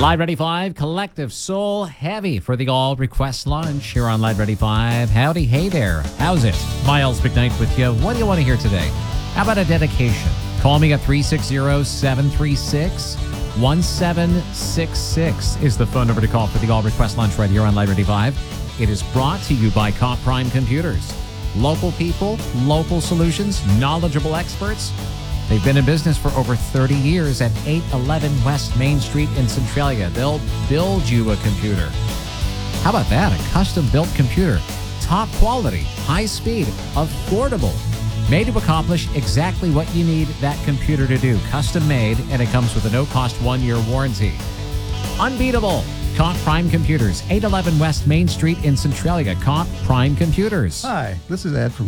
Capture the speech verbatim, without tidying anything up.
Live Ready five, Collective Soul, heavy for the all request lunch here on Live Ready five. Howdy, hey there. How's it? Miles McKnight with you. What do you want to hear today? How about a dedication? Call me at three six zero, seven three six, one seven six six is the phone number to call for the all request lunch right here on Live Ready five. It is brought to you by Comp Prime Computers. Local people, local solutions, knowledgeable experts. They've been in business for over thirty years at eight eleven West Main Street in Centralia. They'll build you a computer. How about that? A custom-built computer. Top quality, high speed, affordable. Made to accomplish exactly what you need that computer to do. Custom made, and it comes with a no-cost one-year warranty. Unbeatable. Comp Prime Computers, eight eleven West Main Street in Centralia. Comp Prime Computers. Hi, this is Ed from